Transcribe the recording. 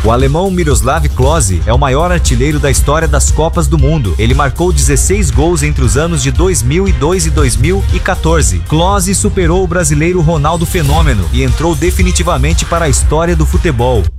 O alemão Miroslav Klose é o maior artilheiro da história das Copas do Mundo. Ele marcou 16 gols entre os anos de 2002 e 2014. Klose superou o brasileiro Ronaldo Fenômeno e entrou definitivamente para a história do futebol.